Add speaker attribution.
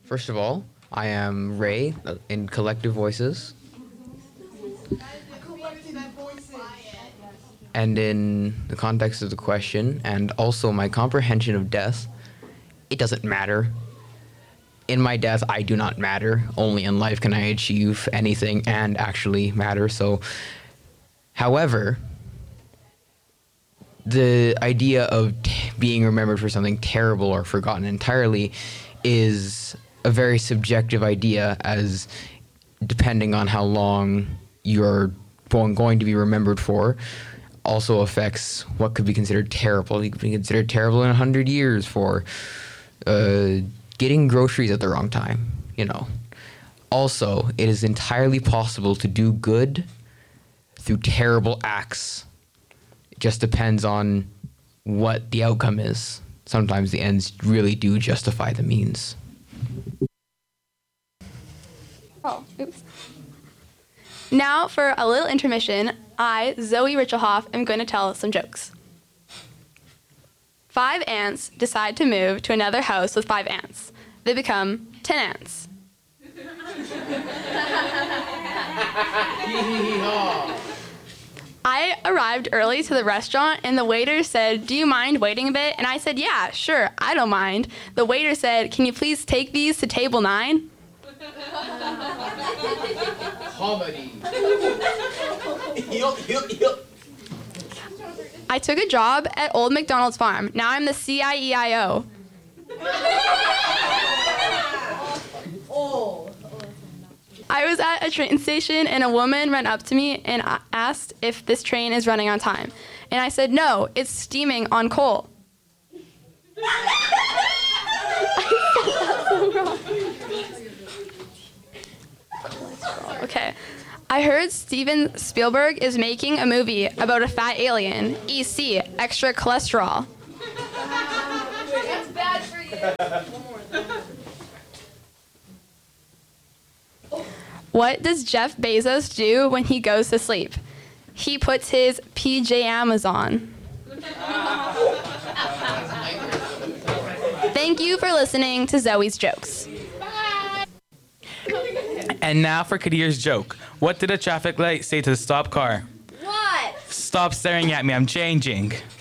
Speaker 1: First of all, I am Ray in Collective Voices. And in the context of the question, and also my comprehension of death, it doesn't matter. In my death, I do not matter. Only in life can I achieve anything and actually matter. So, however, the idea of being remembered for something terrible or forgotten entirely is a very subjective idea, as depending on how long you're going to be remembered for also affects what could be considered terrible. You could be considered terrible in 100 years for getting groceries at the wrong time, you know. Also, it is entirely possible to do good through terrible acts. It just depends on what the outcome is. Sometimes the ends really do justify the means.
Speaker 2: Oh, oops. Now for a little intermission, I, Zoe Richelhoff, am going to tell some jokes. 5 ants decide to move to another house with 5 ants. They become 10 ants. I arrived early to the restaurant and the waiter said, "Do you mind waiting a bit?" And I said, "Yeah, sure, I don't mind." The waiter said, "Can you please take these to table 9?
Speaker 1: Comedy.
Speaker 2: I took a job at Old McDonald's farm. Now I'm the CIEIO. I was at a train station and a woman ran up to me and asked if this train is running on time. And I said, "No, it's steaming on coal." Okay. I heard Steven Spielberg is making a movie about a fat alien. EC, extra cholesterol.
Speaker 3: That's bad for you.
Speaker 2: What does Jeff Bezos do when he goes to sleep? He puts his PJs on. Thank you for listening to Zoe's Jokes.
Speaker 4: And now for Kadir's joke. What did a traffic light say to the stop car?
Speaker 3: What?
Speaker 4: Stop staring at me, I'm changing.